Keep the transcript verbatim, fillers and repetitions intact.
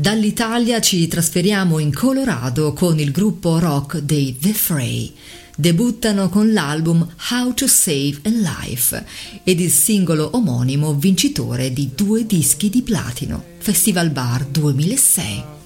Dall'Italia ci trasferiamo in Colorado con il gruppo rock dei The Fray. Debuttano con l'album How to Save a Life ed il singolo omonimo vincitore di due dischi di platino, Festival Bar duemilasei.